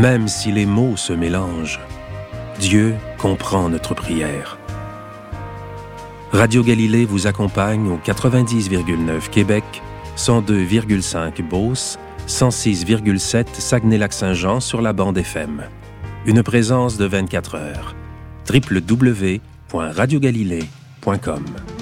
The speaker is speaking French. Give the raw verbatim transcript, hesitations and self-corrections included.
Même si les mots se mélangent, Dieu comprend notre prière. Radio Galilée vous accompagne au quatre-vingt-dix virgule neuf Québec, cent deux virgule cinq Beauce, cent six virgule sept Saguenay-Lac-Saint-Jean sur la bande F M. Une présence de vingt-quatre heures. w w w point radio galilée point com